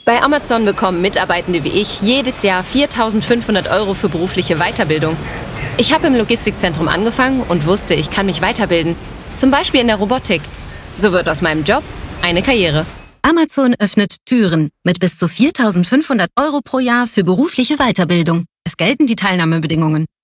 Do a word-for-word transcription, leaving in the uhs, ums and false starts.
Bei Amazon bekommen Mitarbeitende wie ich jedes Jahr viertausendfünfhundert Euro für berufliche Weiterbildung. Ich habe im Logistikzentrum angefangen und wusste, ich kann mich weiterbilden. Zum Beispiel in der Robotik. So wird aus meinem Job eine Karriere. Amazon öffnet Türen mit bis zu viertausendfünfhundert Euro pro Jahr für berufliche Weiterbildung. Es gelten die Teilnahmebedingungen.